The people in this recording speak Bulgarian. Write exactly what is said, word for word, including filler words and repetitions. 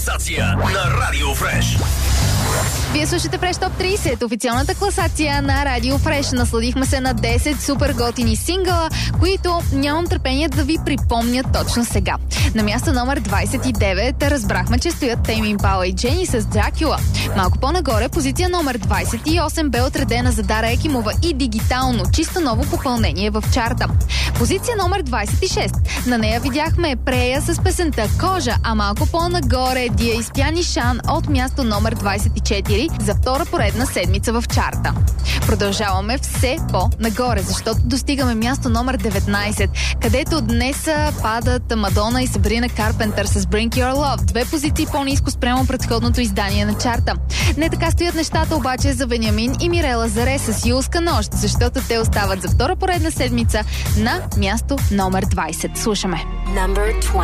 класация на Радио Фреш. Вие слушате Фреш Топ трийсет, официалната класация на Радио Фреш. Насладихме се на десет супер готини сингъла, които нямам търпение да ви припомня точно сега. На място номер двайсет и девет разбрахме, че стоят Тейм Импала и Джени с Дракула. Малко по-нагоре позиция номер двайсет и осем бе отредена за Дара Екимова и Дигитално, чисто ново попълнение в чарта. Позиция номер двайсет и шест. На нея видяхме Прея с песента Кожа, а малко по-нагоре Дия изпя Нишан от място номер двайсет и четири за втора поредна седмица в чарта. Продължаваме все по-нагоре, защото достигаме място номер деветнайсет, където днес падат Мадона и Сабрина Карпентър с Bring Your Love. Две позиции по-ниско спрямо предходното издание на чарта. Не така стоят нещата обаче за Вениамин и Мирела Заре с Юлска нощ, защото те остават за втора поредна седмица на място номер двайсет. Слушаме.